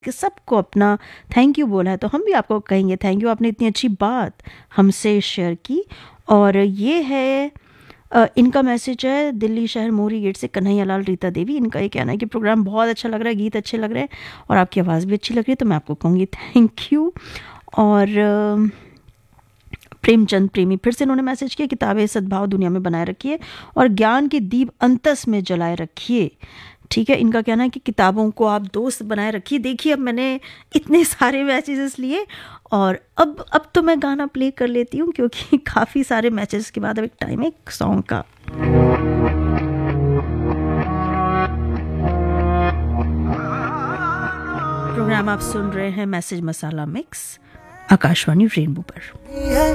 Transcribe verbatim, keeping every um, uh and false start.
कि सबको अपना थैंक यू बोला है, तो हम भी आपको कहेंगे थैंक यू, आपने इतनी अच्छी बात हमसे शेयर की। और ये है अ, इनका मैसेज है दिल्ली शहर मोरी गेट से कन्हैया लाल रीता देवी। इनका ये कहना है कि प्रोग्राम बहुत अच्छा लग रहा है, गीत अच्छे लग रहे हैं और आपकी आवाज़ भी अच्छी लग रही है, तो मैं आपको कहूँगी थैंक यू। और अ, प्रेमचंद प्रेमी फिर से इन्होंने मैसेज किया, किताबें सद्भाव दुनिया में बनाए रखिए और ज्ञान की दीप अंतस में जलाए रखिए। ठीक है, इनका कहना है कि किताबों को आप दोस्त बनाए रखिए। देखिए अब मैंने इतने सारे मैसेजेस लिए और अब अब तो मैं गाना प्ले कर लेती हूँ, क्योंकि काफ़ी सारे मैसेज के बाद अब एक टाइम है एक सॉन्ग का। प्रोग्राम आप सुन रहे हैं मैसेज मसाला मिक्स, आकाशवाणी रेनबो पर।